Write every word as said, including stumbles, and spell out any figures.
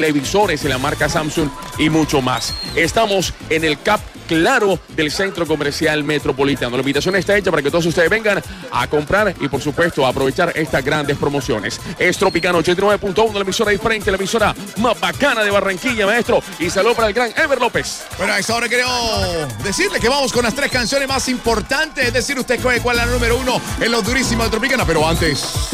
televisores en la marca Samsung y mucho más. Estamos en el Cap Claro del Centro Comercial Metropolitano. La invitación está hecha para que todos ustedes vengan a comprar y, por supuesto, a aprovechar estas grandes promociones. Es Tropicana ochenta y nueve punto uno, la emisora diferente, la emisora más bacana de Barranquilla, maestro. Y saludo para el gran Ever López. Bueno, a esta hora quiero decirle que vamos con las tres canciones más importantes. Es decir, usted coge cuál es la número uno en los durísimos de Tropicana, pero antes...